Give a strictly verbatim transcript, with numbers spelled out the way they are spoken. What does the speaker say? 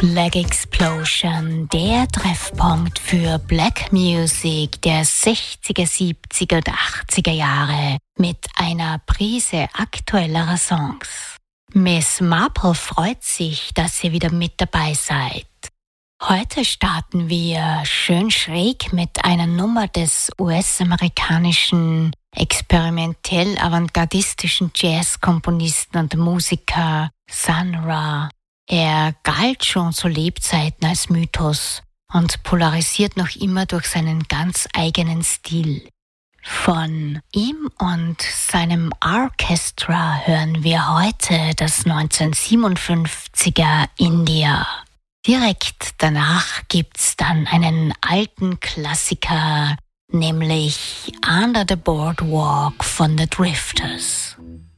Black Explosion, der Treffpunkt für Black Music der sechziger, siebziger und achtziger Jahre mit einer Prise aktuellerer Songs. Miss Marple freut sich, dass ihr wieder mit dabei seid. Heute starten wir schön schräg mit einer Nummer des U S-amerikanischen experimentell-avantgardistischen Jazz-Komponisten und Musiker Sun Ra. Er galt schon zu Lebzeiten als Mythos und polarisiert noch immer durch seinen ganz eigenen Stil. Von ihm und seinem Orchestra hören wir heute das neunzehnhundertsiebenundfünfziger India. Direkt danach gibt's dann einen alten Klassiker, nämlich Under the Boardwalk von The Drifters.